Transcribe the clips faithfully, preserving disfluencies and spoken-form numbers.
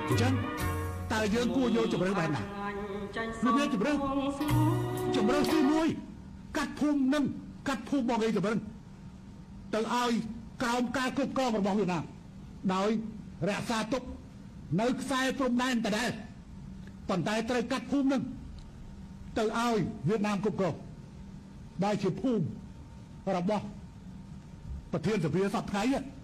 ចឹងតើយើងគួរយកជំរឿបែបណារបៀបជំរឿជំរឿទីមួយកាត់ភូមិនឹងកាត់ភូមិបងឯងជំរឿទៅឲ្យក្រោមការគ្រប់គ្រងរបស់វៀតណាមដោយរក្សាទុកនៅខ្សែព្រំដែនដដែលប៉ុន្តែត្រូវកាត់ភូមិនឹងទៅឲ្យវៀតណាមគ្រប់គ្រងដែលជាភូមិរបស់ប្រធានសភាសពថ្ងៃ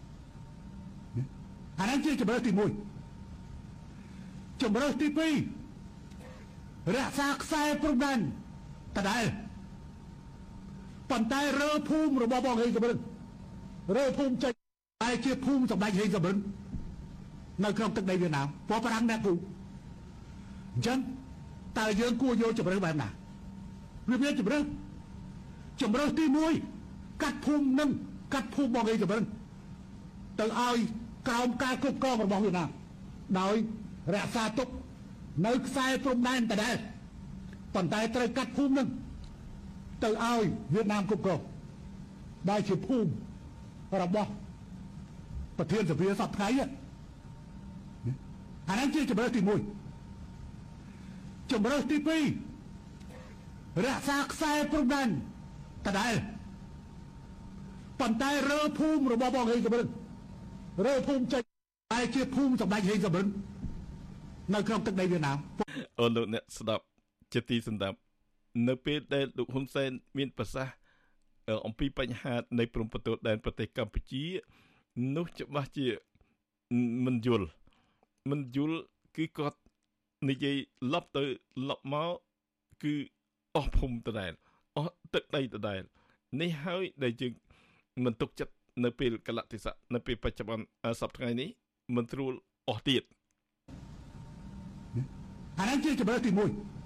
អានេះជាជំរឿទីមួយជំរឿទីពីររក្សាខ្សែព្រំដែនដដែលប៉ុន្តែរើភូមិរបស់បងហេងសំរិនរើភូមិចេញតែជាភូមិសម្ដេចហេងសំរិននៅក្នុងទឹកដីវៀតណាមព្រោះប្រាំងអ្នកគូអញ្ចឹងតើយើងគួរយកជំរឿបែបណារបៀបជំរឿជំរឿទីមួយកាត់ភូមិនឹងកាត់ភូមិបងហេងសំរិនទៅឲ្យក្រោមការគ្រប់គ្រងរបស់វៀតណាមដោយរក្សាទុកនៅខ្សែព្រំដែនដដែលប៉ុន្តែត្រូវកាត់ភូមិនឹងទៅឲ្យវៀតណាមគ្រប់គ្រងដែលជាភូមិរបស់ប្រធានសភាសពថ្ងៃអានេះជាជំរឿទីមួយជំរឿទីពីររក្សាខ្សែព្រំដែនដដែលប៉ុន្តែរើភូមិរបស់បងហេងសំរិនរើភូមិចេញតែជាភូមិសម្ដេចហេងសំរិននៅក្នុងទឹកដីវៀតណាមអូនលោកអ្នកស្ដាប់ជាទីសម្ដាប់នៅពេលដែលលោកហ៊ុនសែនមានប្រសាសន៍អំពីបញ្ហានៃព្រំប្រទល់ដែនប្រទេសកម្ពុជានោះច្បាស់ជាមិនយល់មិនយល់គឺគាត់និយាយឡប់ទៅឡប់មកគឺអស់ភូមិដដែលអស់ទឹកដីដដែលនេះហើយដែលយើងមិនទុកចិត្តនៅពេលកលៈទេសៈនៅពេលបច្ចុប្បន្នសប្តាហ៍ថ្ងៃនេះមិនត្រួលអស់ទៀតអានេះជាជំរឿទីមួយ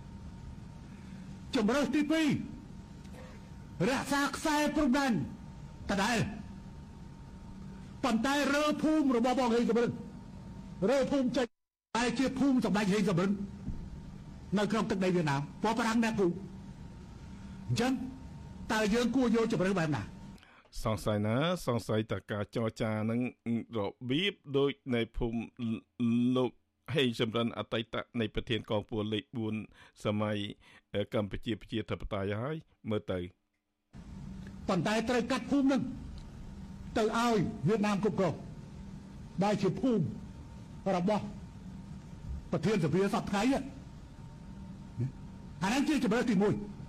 ជំរឿទីពីររក្សាខ្សែព្រំដែនដដែលប៉ុន្តែរើភូមិរបស់បងហេងសំរិនរើភូមិចេញតែជាភូមិសម្ដេចហេងសំរិននៅក្នុងទឹកដីវៀតណាមព្រោះប្រាំងអ្នកគូអញ្ចឹងតើយើងគួរយកជំរឿបែបណាសង្ស័យណាសង្ស័យតើការចរចានឹងរបៀបដូចในភូមិលោកហេងសំរិនអតីតនៃប្រធានកងពលលេខបួនសម័យកម្ពុជាប្រជាធិបតេយ្យហើយមើលទៅប៉ុន្តែត្រូវកាត់ភូមិនឹងទៅឲ្យវៀតណាមគ្រប់គ្រងដែលជាភូមិរបស់ប្រធានសភាសពថ្ងៃអានេះជាជំរឿទីមួយ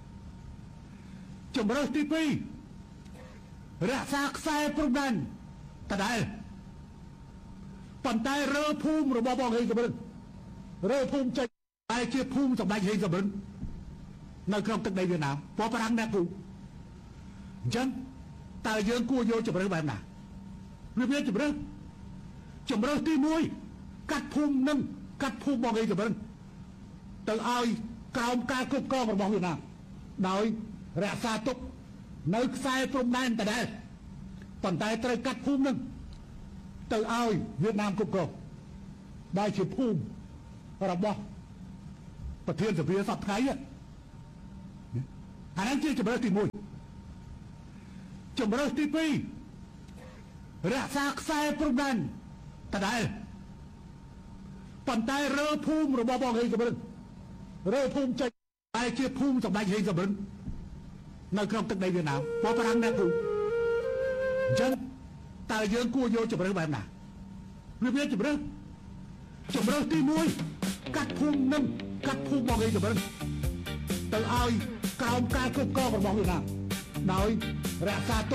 ជំរឿទីពីររក្សាខ្សែព្រំដែនដដែលប៉ុន្តែរើភូមិរបស់បងហេងសំរិនរើភូមិចេញតែជាភូមិសម្ដេចហេងសំរិននៅក្នុងទឹកដីវៀតណាមព្រោះប្រាំងអ្នកគូអញ្ចឹងតើយើងគួរយកជំរឿបែបណារបៀបជំរឿជំរឿទីមួយកាត់ភូមិនឹងកាត់ភូមិបងហេងសំរិនទៅឲ្យក្រោមការគ្រប់គ្រងរបស់វៀតណាមដោយរក្សាទុកនៅខ្សែព្រំដែនដដែលប៉ុន្តែត្រូវកាត់ភូមិនឹងទៅឲ្យវៀតណាមគ្រប់គ្រងដែលជាភូមិរបស់ប្រធានសភាសពថ្ងៃអានេះជាជំរឿទីមួយជំរឿទីពីររក្សាខ្សែព្រំដែនដដែលប៉ុន្តែរើភូមិរបស់បងហេងសំរិនរើភូមិចេញតែជាភូមិសម្ដេចហេងសំរិននៅក្នុងទឹកដីវៀតណាមព្រោះប្រាំងអ្នកគូអញ្ចឹងតើយើងគួរយកជំរឿបែបណារបៀបជំរឿជំរឿទីមួយកាត់ភូមិនឹងកាត់ភូមិបងហេងសំរិនទៅឲ្យក្រោមការគ្រប់គ្រងរបស់វៀតណាមដោយរក្សាទុក